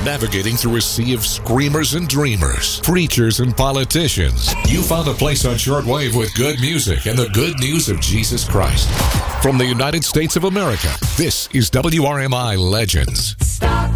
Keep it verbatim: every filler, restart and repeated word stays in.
Navigating through a sea of screamers and dreamers, preachers and politicians, you found a place on shortwave with good music and the good news of Jesus Christ. From the United States of America, this is W R M I Legends. Stop